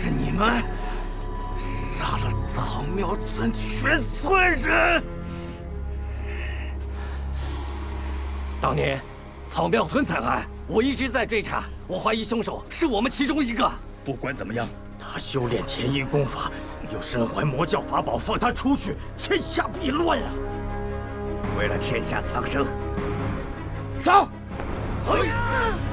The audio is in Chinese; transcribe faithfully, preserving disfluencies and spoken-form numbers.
是你们杀了草苗村全村人。当年草苗村惨案，我一直在追查，我怀疑凶手是我们其中一个。 不管怎么样， 他修炼天音功法，又身怀魔教法宝，放他出去，天下必乱啊！为了天下苍生， 杀！ 嘿！